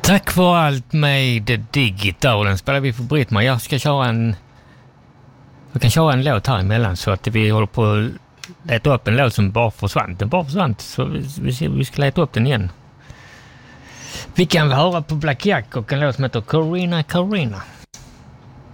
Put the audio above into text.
Tack för allt med digitalen spelar vi för Brittmar. Jag ska köra jag kan köra en låt här emellan så att vi håller på att leta upp en låt som bara försvann. Den bara försvann så vi ska leta upp den igen. Vi kan höra på Black Jack och en låt som heter Carina Carina.